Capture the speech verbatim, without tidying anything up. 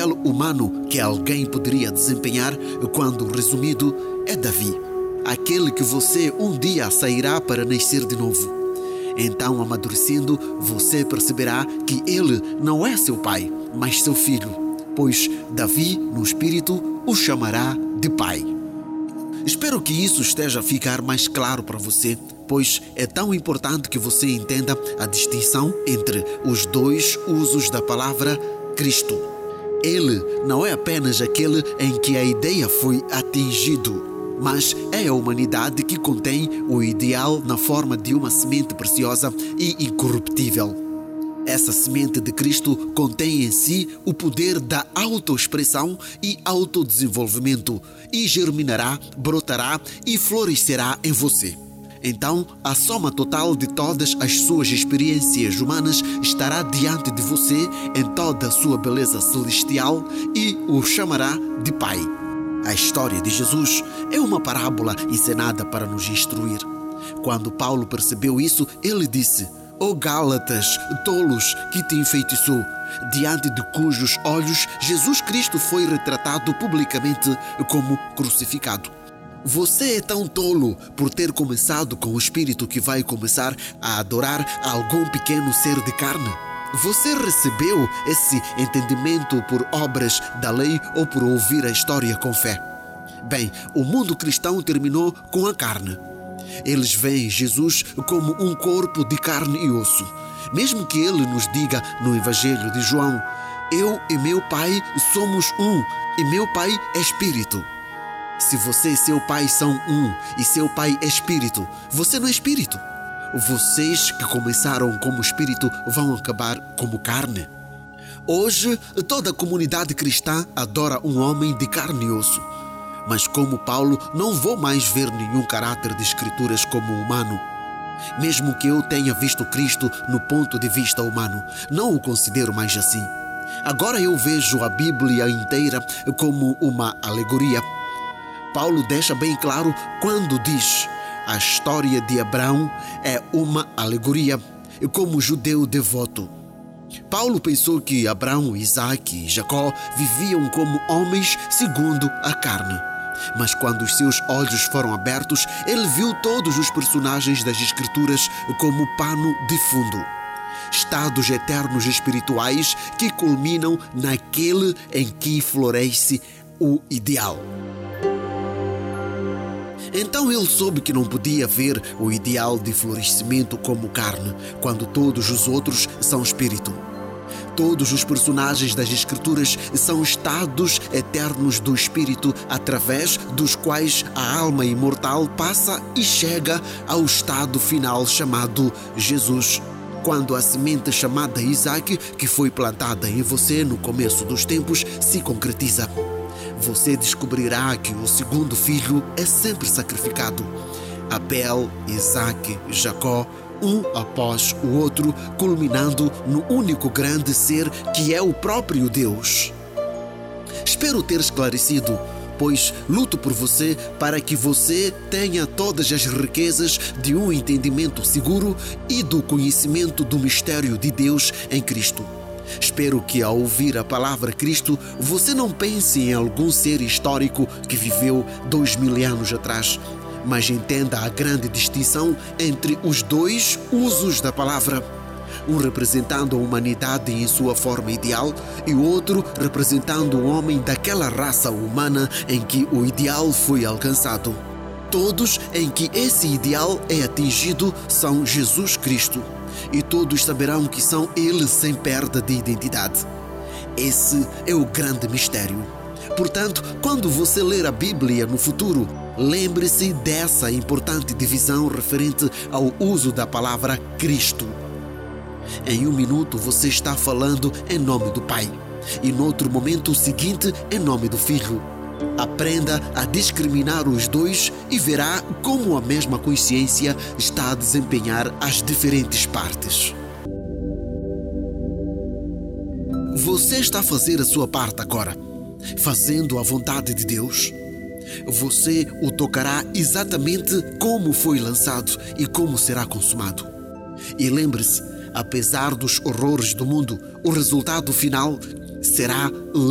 papel humano que alguém poderia desempenhar, quando resumido, é Davi, aquele que você um dia sairá para nascer de novo. Então, amadurecendo, você perceberá que ele não é seu pai, mas seu filho, pois Davi, no espírito, o chamará de pai. Espero que isso esteja a ficar mais claro para você, pois é tão importante que você entenda a distinção entre os dois usos da palavra Cristo. Ele não é apenas aquele em que a ideia foi atingido, mas é a humanidade que contém o ideal na forma de uma semente preciosa e incorruptível. Essa semente de Cristo contém em si o poder da autoexpressão e autodesenvolvimento e germinará, brotará e florescerá em você. Então, a soma total de todas as suas experiências humanas estará diante de você em toda a sua beleza celestial e o chamará de Pai. A história de Jesus é uma parábola encenada para nos instruir. Quando Paulo percebeu isso, ele disse: "Ó Gálatas, tolos, que te enfeitiçou, diante de cujos olhos Jesus Cristo foi retratado publicamente como crucificado. Você é tão tolo por ter começado com o espírito que vai começar a adorar algum pequeno ser de carne? Você recebeu esse entendimento por obras da lei ou por ouvir a história com fé?" Bem, o mundo cristão terminou com a carne. Eles veem Jesus como um corpo de carne e osso. Mesmo que ele nos diga no Evangelho de João: "Eu e meu Pai somos um, e meu Pai é Espírito." Se você e seu pai são um e seu pai é espírito, você não é espírito. Vocês que começaram como espírito vão acabar como carne. Hoje, toda a comunidade cristã adora um homem de carne e osso. Mas como Paulo, não vou mais ver nenhum caráter de Escrituras como humano. Mesmo que eu tenha visto Cristo no ponto de vista humano, não o considero mais assim. Agora eu vejo a Bíblia inteira como uma alegoria. Paulo deixa bem claro quando diz: a história de Abraão é uma alegoria, como judeu devoto. Paulo pensou que Abraão, Isaac e Jacó viviam como homens segundo a carne. Mas quando os seus olhos foram abertos, ele viu todos os personagens das Escrituras como pano de fundo. Estados eternos espirituais que culminam naquele em que floresce o ideal. Então ele soube que não podia ver o ideal de florescimento como carne, quando todos os outros são espírito. Todos os personagens das Escrituras são estados eternos do espírito, através dos quais a alma imortal passa e chega ao estado final chamado Jesus. Quando a semente chamada Isaac, que foi plantada em você no começo dos tempos, se concretiza, você descobrirá que o segundo filho é sempre sacrificado. Abel, Isaac, Jacó, um após o outro, culminando no único grande ser que é o próprio Deus. Espero ter esclarecido, pois luto por você para que você tenha todas as riquezas de um entendimento seguro e do conhecimento do mistério de Deus em Cristo. Espero que ao ouvir a palavra Cristo, você não pense em algum ser histórico que viveu dois mil anos atrás, mas entenda a grande distinção entre os dois usos da palavra. Um representando a humanidade em sua forma ideal e o outro representando o homem daquela raça humana em que o ideal foi alcançado. Todos em que esse ideal é atingido são Jesus Cristo, e todos saberão que são Ele sem perda de identidade. Esse é o grande mistério. Portanto, quando você ler a Bíblia no futuro, lembre-se dessa importante divisão referente ao uso da palavra Cristo. Em um minuto você está falando em nome do Pai, e no outro momento seguinte em nome do Filho. Aprenda a discriminar os dois e verá como a mesma consciência está a desempenhar as diferentes partes. Você está a fazer a sua parte agora, fazendo a vontade de Deus. Você o tocará exatamente como foi lançado e como será consumado. E lembre-se, apesar dos horrores do mundo, o resultado final será